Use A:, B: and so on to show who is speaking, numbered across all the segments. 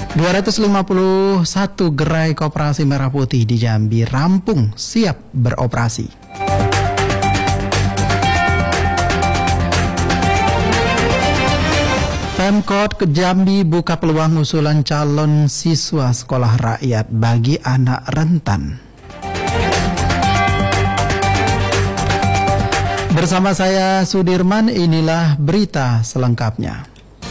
A: 251 gerai koperasi merah putih di Jambi rampung siap beroperasi. Pemkot Jambi buka peluang usulan calon siswa sekolah rakyat bagi anak rentan. Bersama saya Sudirman, inilah berita selengkapnya.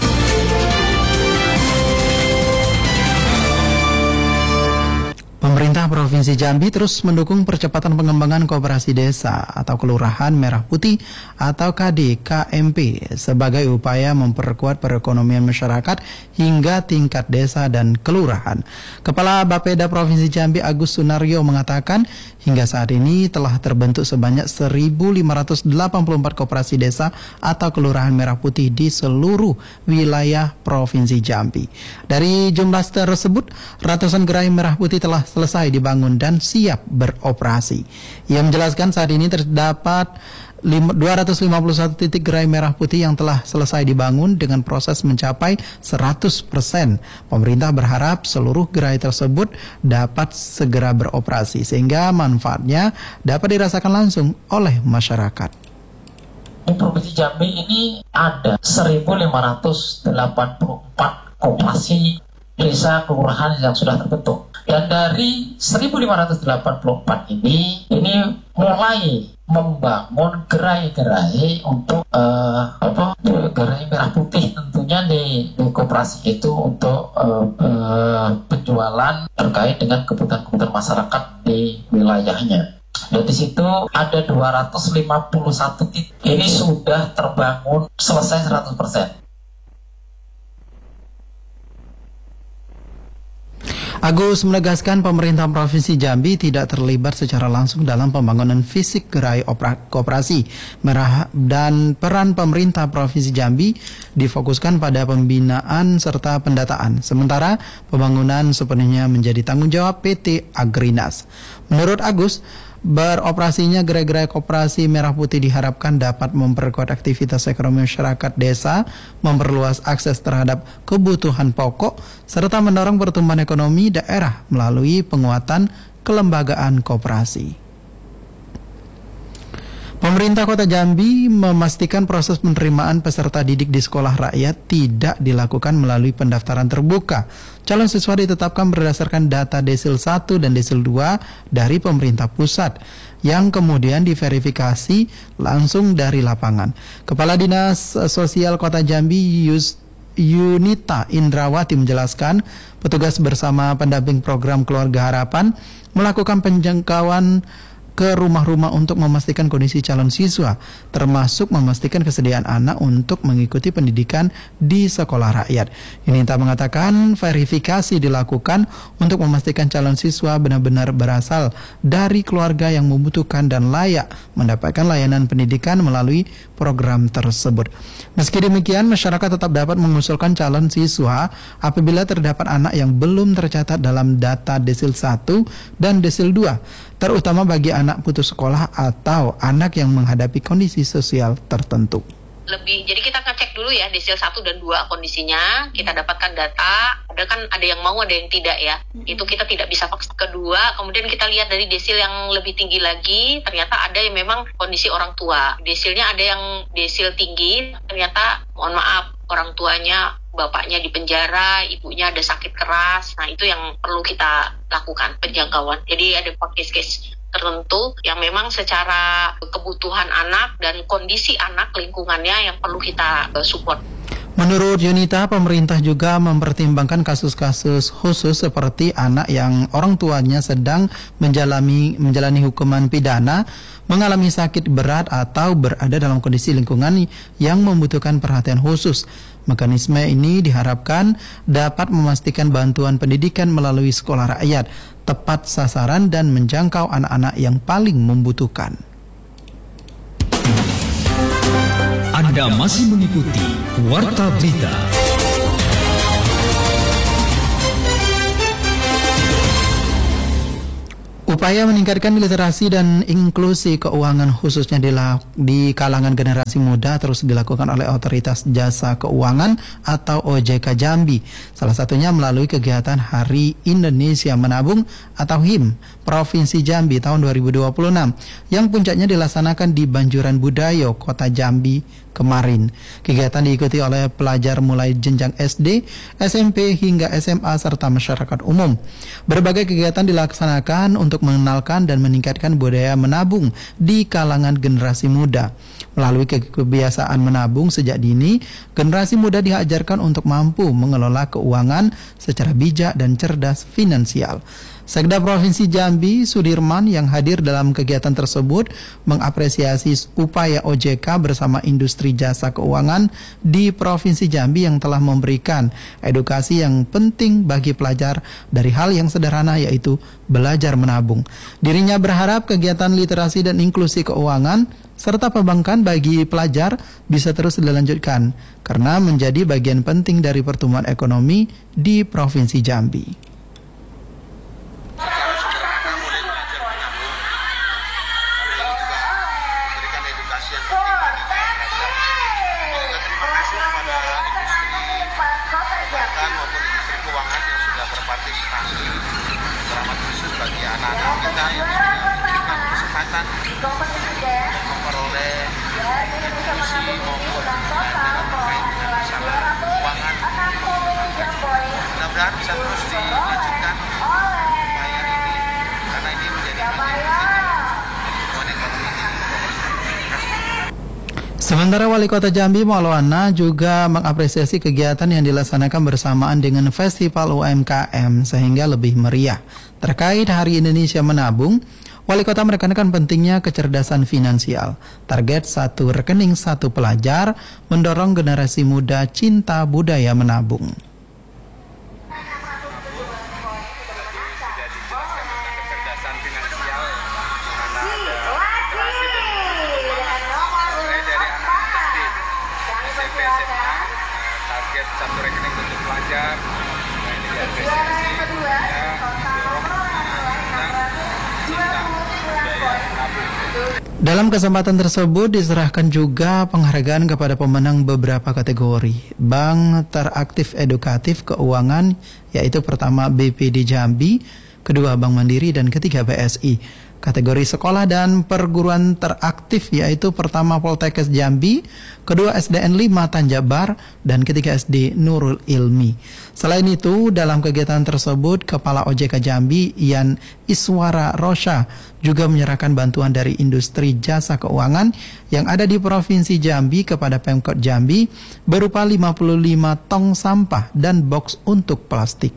A: Pemerintah Provinsi Jambi terus mendukung percepatan pengembangan koperasi desa atau kelurahan merah putih atau KD/KMP sebagai upaya memperkuat perekonomian masyarakat hingga tingkat desa dan kelurahan. Kepala Bapeda Provinsi Jambi Agus Sunaryo mengatakan hingga saat ini telah terbentuk sebanyak 1.584 koperasi desa atau kelurahan merah putih di seluruh wilayah Provinsi Jambi. Dari jumlah tersebut, ratusan gerai merah putih telah selesai dibangun dan siap beroperasi. Ia menjelaskan saat ini terdapat 251 titik gerai merah putih yang telah selesai dibangun dengan proses mencapai 100%. Pemerintah berharap seluruh gerai tersebut dapat segera beroperasi sehingga manfaatnya dapat dirasakan langsung oleh masyarakat.
B: Di Provinsi Jambi ini ada 1.584 koperasi desa kelurahan yang sudah terbentuk. Dan dari 1.584 ini mulai membangun gerai-gerai untuk gerai merah putih tentunya di koperasi itu untuk penjualan terkait dengan kebutuhan masyarakat di wilayahnya. Dan di situ ada 251 titik. Ini sudah terbangun selesai 100%.
A: Agus menegaskan pemerintah Provinsi Jambi tidak terlibat secara langsung dalam pembangunan fisik gerai koperasi merah dan peran pemerintah Provinsi Jambi difokuskan pada pembinaan serta pendataan. Sementara pembangunan sepenuhnya menjadi tanggung jawab PT Agrinas. Menurut Agus, beroperasinya gerai-gerai koperasi merah putih diharapkan dapat memperkuat aktivitas ekonomi masyarakat desa, memperluas akses terhadap kebutuhan pokok, serta mendorong pertumbuhan ekonomi daerah melalui penguatan kelembagaan koperasi. Pemerintah Kota Jambi memastikan proses penerimaan peserta didik di sekolah rakyat tidak dilakukan melalui pendaftaran terbuka. Calon siswa ditetapkan berdasarkan data Desil 1 dan Desil 2 dari pemerintah pusat yang kemudian diverifikasi langsung dari lapangan. Kepala Dinas Sosial Kota Jambi Yunita Indrawati menjelaskan petugas bersama pendamping program Keluarga Harapan melakukan penjangkauan ke rumah-rumah untuk memastikan kondisi calon siswa, termasuk memastikan kesediaan anak untuk mengikuti pendidikan di sekolah rakyat. Yunita mengatakan verifikasi dilakukan untuk memastikan calon siswa benar-benar berasal dari keluarga yang membutuhkan dan layak mendapatkan layanan pendidikan melalui program tersebut. Meski demikian, masyarakat tetap dapat mengusulkan calon siswa apabila terdapat anak yang belum tercatat dalam data Desil 1 dan Desil 2, terutama bagi anak putus sekolah atau anak yang menghadapi kondisi sosial tertentu.
C: Jadi kita ngecek dulu ya Desil 1 dan 2 kondisinya, kita dapatkan data, ada yang mau ada yang tidak ya. Itu kita tidak bisa paksa. Kedua, kemudian kita lihat dari desil yang lebih tinggi lagi, ternyata ada yang memang kondisi orang tua. Desilnya ada yang desil tinggi, ternyata mohon maaf orang tuanya, bapaknya di penjara, ibunya ada sakit keras. Nah, itu yang perlu kita lakukan penjangkauan. Jadi ada case-case tertentu yang memang secara kebutuhan anak dan kondisi anak lingkungannya yang perlu kita support.
A: Menurut Yunita, pemerintah juga mempertimbangkan kasus-kasus khusus seperti anak yang orang tuanya sedang menjalani hukuman pidana, mengalami sakit berat atau berada dalam kondisi lingkungan yang membutuhkan perhatian khusus. Mekanisme ini diharapkan dapat memastikan bantuan pendidikan melalui sekolah rakyat tepat sasaran dan menjangkau anak-anak yang paling membutuhkan.
D: Anda masih mengikuti Warta Berita.
A: Upaya meningkatkan literasi dan inklusi keuangan khususnya di kalangan generasi muda terus dilakukan oleh Otoritas Jasa Keuangan atau OJK Jambi. Salah satunya melalui kegiatan Hari Indonesia Menabung atau HIM Provinsi Jambi tahun 2026 yang puncaknya dilaksanakan di Banjuran Budayo, Kota Jambi kemarin. Kegiatan diikuti oleh pelajar mulai jenjang SD, SMP hingga SMA serta masyarakat umum. Berbagai kegiatan dilaksanakan untuk mengenalkan dan meningkatkan budaya menabung di kalangan generasi muda. Melalui kebiasaan menabung sejak dini, generasi muda diajarkan untuk mampu mengelola keuangan secara bijak dan cerdas finansial. Sekda Provinsi Jambi, Sudirman, yang hadir dalam kegiatan tersebut mengapresiasi upaya OJK bersama industri jasa keuangan di Provinsi Jambi yang telah memberikan edukasi yang penting bagi pelajar dari hal yang sederhana yaitu belajar menabung. Dirinya berharap kegiatan literasi dan inklusi keuangan serta perbankan bagi pelajar bisa terus dilanjutkan karena menjadi bagian penting dari pertumbuhan ekonomi di Provinsi Jambi.
E: maupun industri keuangan yang sudah berpartisipasi teramat khusus bagi anak-anak kita yang sudah diberikan kesempatan memperoleh edukasi maupun pelajaran terkait dengan masalah keuangan. Mudah-mudahan bisa terus dilanjutkan upaya ini karena ini menjadi bagian dari pertumbuhan ekonomi di
A: Sementara Wali Kota Jambi Maulana juga mengapresiasi kegiatan yang dilaksanakan bersamaan dengan Festival UMKM sehingga lebih meriah. Terkait Hari Indonesia Menabung, Wali Kota menekankan pentingnya kecerdasan finansial. Target 1 rekening 1 pelajar mendorong generasi muda cinta budaya menabung.
E: Target 1 rekening untuk pelajar, ini diapresiasi ya, mendorong cinta budaya menabung.
A: Dalam kesempatan tersebut diserahkan juga penghargaan kepada pemenang beberapa kategori. Bank Teraktif Edukatif Keuangan, yaitu pertama BPD Jambi, kedua Bank Mandiri, dan ketiga BSI. Kategori sekolah dan perguruan teraktif yaitu pertama Poltekkes Jambi, kedua SDN 5 Tanjabar, dan ketiga SD Nurul Ilmi. Selain itu, dalam kegiatan tersebut, Kepala OJK Jambi Ian Iswara Rosha juga menyerahkan bantuan dari industri jasa keuangan yang ada di Provinsi Jambi kepada Pemkot Jambi berupa 55 tong sampah dan box untuk plastik.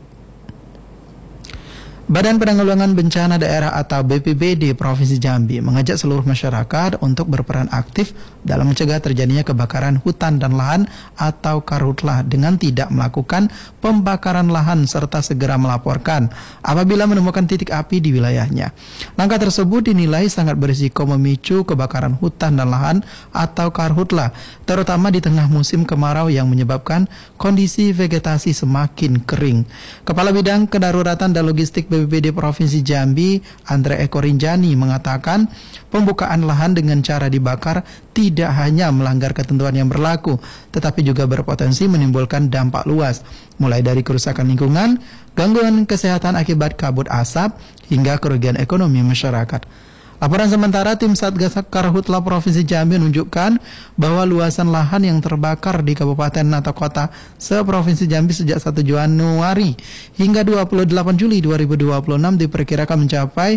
A: Badan Penanggulangan Bencana Daerah atau BPBD Provinsi Jambi mengajak seluruh masyarakat untuk berperan aktif dalam mencegah terjadinya kebakaran hutan dan lahan atau karhutlah dengan tidak melakukan pembakaran lahan serta segera melaporkan apabila menemukan titik api di wilayahnya. Langkah tersebut dinilai sangat berisiko memicu kebakaran hutan dan lahan atau karhutlah, terutama di tengah musim kemarau yang menyebabkan kondisi vegetasi semakin kering. Kepala Bidang Kedaruratan dan Logistik BPBD Provinsi Jambi, Andre Eko Rinjani, mengatakan pembukaan lahan dengan cara dibakar tidak hanya melanggar ketentuan yang berlaku, tetapi juga berpotensi menimbulkan dampak luas, mulai dari kerusakan lingkungan, gangguan kesehatan akibat kabut asap, hingga kerugian ekonomi masyarakat. Laporan sementara tim Satgas Karhutla Provinsi Jambi menunjukkan bahwa luasan lahan yang terbakar di kabupaten atau kota se-Provinsi Jambi sejak 1 Januari hingga 28 Juli 2026 diperkirakan mencapai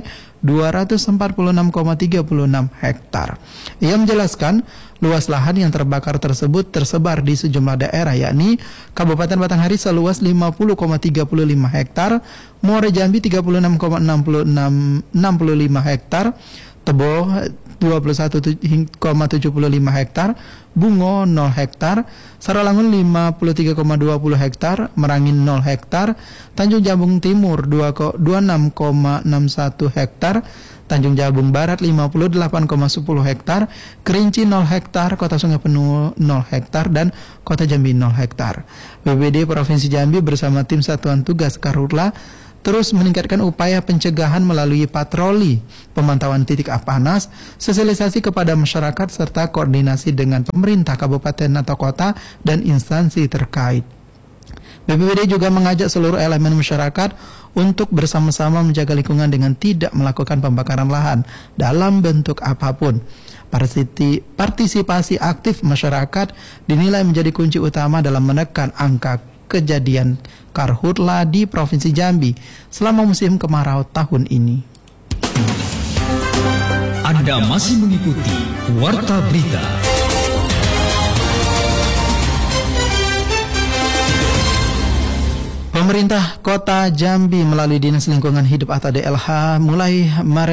A: 246,36 hektar. Ia menjelaskan luas lahan yang terbakar tersebut tersebar di sejumlah daerah, yakni Kabupaten Batanghari seluas 50,35 hektar, Muara Jambi 36,65 hektar, Tebo 21,75 hektar, Bungo 0 hektar, Saralangun 53,20 hektar, Merangin 0 hektar, Tanjung Jabung Timur 26,61 hektar, Tanjung Jabung Barat 58,10 hektar, Kerinci 0 hektar, Kota Sungai Penuh 0 hektar, dan Kota Jambi 0 hektar. BPBD Provinsi Jambi bersama tim Satuan Tugas Karhutla terus meningkatkan upaya pencegahan melalui patroli, pemantauan titik panas, sosialisasi kepada masyarakat, serta koordinasi dengan pemerintah kabupaten atau kota dan instansi terkait. BPBD juga mengajak seluruh elemen masyarakat untuk bersama-sama menjaga lingkungan dengan tidak melakukan pembakaran lahan dalam bentuk apapun. Partisipasi aktif masyarakat dinilai menjadi kunci utama dalam menekan angka kejadian karhutla di Provinsi Jambi selama musim kemarau tahun ini.
D: Anda masih mengikuti Warta Berita.
A: Pemerintah Kota Jambi melalui Dinas Lingkungan Hidup atau DLH mulai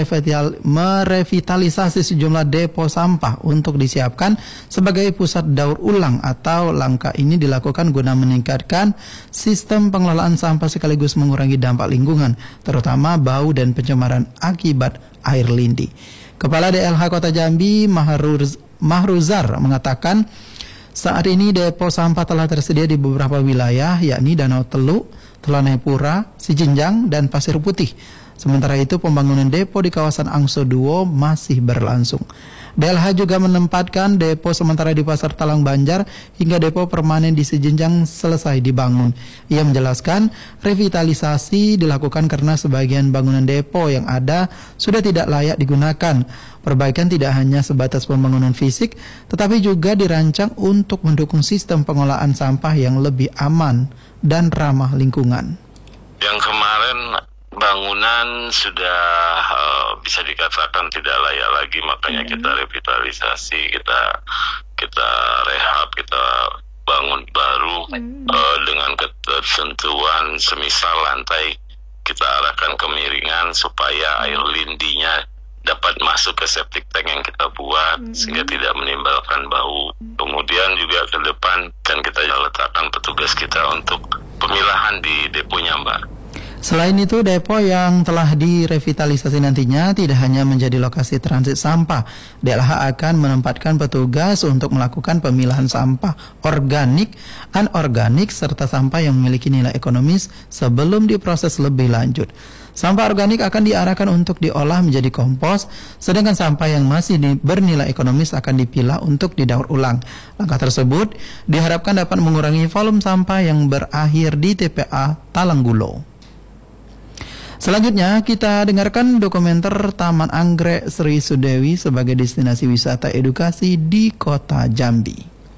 A: merevitalisasi sejumlah depo sampah untuk disiapkan sebagai pusat daur ulang, atau langkah ini dilakukan guna meningkatkan sistem pengelolaan sampah sekaligus mengurangi dampak lingkungan, terutama bau dan pencemaran akibat air lindi. Kepala DLH Kota Jambi Mahruzar mengatakan saat ini depo sampah telah tersedia di beberapa wilayah, yakni Danau Teluk, Telanepura, Sijinjang, dan Pasir Putih. Sementara itu, pembangunan depo di kawasan Angso Duo masih berlangsung. DLH juga menempatkan depo sementara di Pasar Talang Banjar hingga depo permanen di Sijinjang selesai dibangun. Ia menjelaskan revitalisasi dilakukan karena sebagian bangunan depo yang ada sudah tidak layak digunakan. Perbaikan tidak hanya sebatas pembangunan fisik, tetapi juga dirancang untuk mendukung sistem pengolahan sampah yang lebih aman dan ramah lingkungan.
F: Yang kemarin bangunan sudah bisa dikatakan tidak layak lagi, makanya kita revitalisasi, kita rehab, kita bangun baru dengan ketentuan semisal lantai kita arahkan kemiringan supaya air lindinya dapat masuk ke septic tank yang kita buat sehingga tidak menimbulkan bau. Kemudian juga ke depan kan kita letakkan petugas kita untuk pemilahan di deponya, Mbak.
A: Selain itu, depo yang telah direvitalisasi nantinya tidak hanya menjadi lokasi transit sampah. DLH akan menempatkan petugas untuk melakukan pemilahan sampah organik, anorganik, serta sampah yang memiliki nilai ekonomis sebelum diproses lebih lanjut. Sampah organik akan diarahkan untuk diolah menjadi kompos, sedangkan sampah yang masih bernilai ekonomis akan dipilah untuk didaur ulang. Langkah tersebut diharapkan dapat mengurangi volume sampah yang berakhir di TPA Talanggulo. Selanjutnya kita dengarkan dokumenter Taman Anggrek Sri Sudewi sebagai destinasi wisata edukasi di Kota Jambi.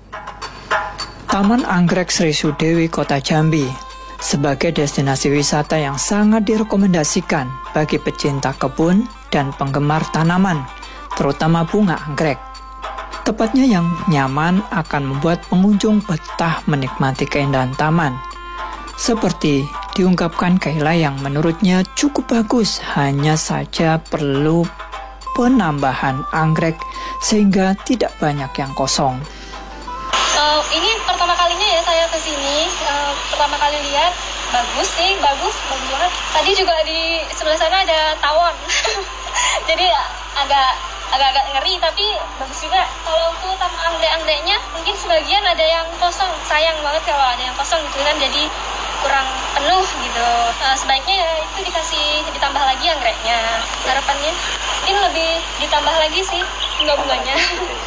G: Taman Anggrek Sri Sudewi Kota Jambi sebagai destinasi wisata yang sangat direkomendasikan bagi pecinta kebun dan penggemar tanaman, terutama bunga anggrek. Tepatnya yang nyaman akan membuat pengunjung betah menikmati keindahan taman. Seperti diungkapkan Kaila yang menurutnya cukup bagus, hanya saja perlu penambahan anggrek sehingga tidak banyak yang kosong.
H: Ini pertama kalinya ya saya kesini, pertama kali lihat, bagus banget. Tadi juga di sebelah sana ada tawon, jadi agak ngeri tapi bagus juga. Kalau untuk taman anggrek-anggreknya mungkin sebagian ada yang kosong, sayang banget kalau ada yang kosong gitu kan, jadi kurang penuh gitu. Sebaiknya ya itu ditambah lagi anggreknya. Harapannya mungkin lebih ditambah lagi sih bunga-bunganya.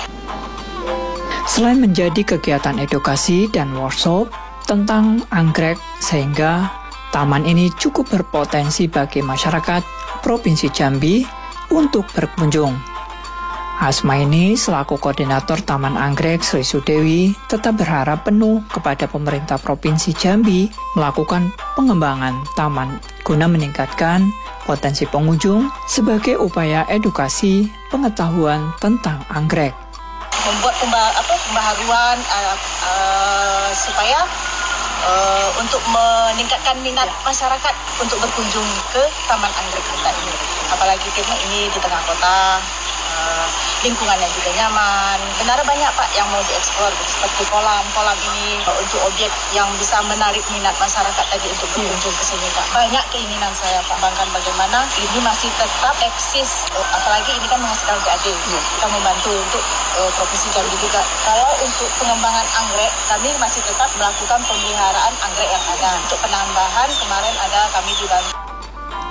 G: Selain menjadi kegiatan edukasi dan workshop tentang anggrek, sehingga taman ini cukup berpotensi bagi masyarakat Provinsi Jambi untuk berkunjung. Asmaini selaku koordinator Taman Anggrek Sri Sudewi tetap berharap penuh kepada pemerintah Provinsi Jambi melakukan pengembangan taman guna meningkatkan potensi pengunjung sebagai upaya edukasi pengetahuan tentang anggrek.
I: Membuat pembaharuan supaya untuk meningkatkan minat masyarakat untuk berkunjung ke Taman Anggrek kita ini. Apalagi ini di tengah kota, lingkungannya juga nyaman. Benar banyak Pak yang mau dieksplor seperti kolam ini untuk objek yang bisa menarik minat masyarakat tadi untuk berkunjung ke sini Pak. Banyak keinginan saya Pak, bahkan bagaimana ini masih tetap eksis, apalagi ini kan menghasilkan PAD. Kita membantu untuk Provinsi Jambi juga. Kalau untuk pengembangan anggrek, kami masih tetap melakukan pemeliharaan anggrek yang ada. Untuk penambahan kemarin ada kami dibantu.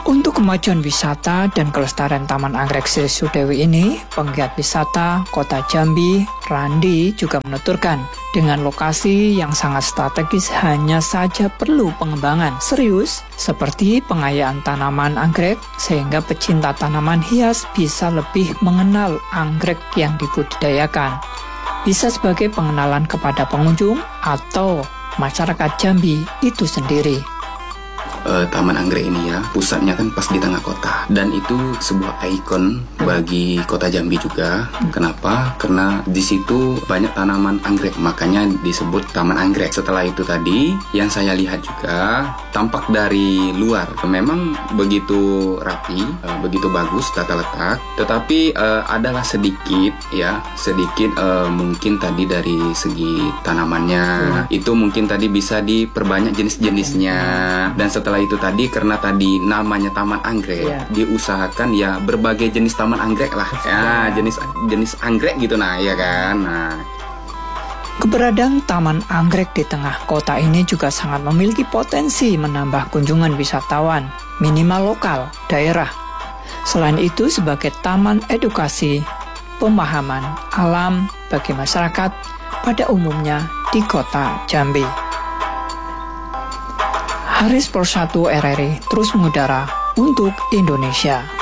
G: Untuk kemajuan wisata dan kelestarian Taman Anggrek Sri Sudewi ini, penggiat wisata Kota Jambi, Randi, juga menuturkan, dengan lokasi yang sangat strategis hanya saja perlu pengembangan serius seperti pengayaan tanaman anggrek sehingga pecinta tanaman hias bisa lebih mengenal anggrek yang dibudidayakan. Bisa sebagai pengenalan kepada pengunjung atau masyarakat Jambi itu sendiri.
J: Taman Anggrek ini ya, pusatnya kan pas di tengah kota, dan itu sebuah ikon bagi kota Jambi juga. Kenapa? Karena di situ banyak tanaman anggrek, makanya disebut Taman Anggrek. Setelah itu tadi, yang saya lihat juga tampak dari luar memang begitu rapi, begitu bagus tata letak, tetapi adalah sedikit mungkin tadi dari segi tanamannya itu mungkin tadi bisa diperbanyak jenis-jenisnya. Dan setelah itu tadi, karena tadi namanya Taman Anggrek, diusahakan ya berbagai jenis taman anggrek lah, ya jenis anggrek gitu, ya kan.
G: Keberadaan Taman Anggrek di tengah kota ini juga sangat memiliki potensi menambah kunjungan wisatawan, minimal lokal, daerah. Selain itu sebagai taman edukasi, pemahaman alam bagi masyarakat pada umumnya di kota Jambi. Haris Persatu RRI terus mengudara untuk Indonesia.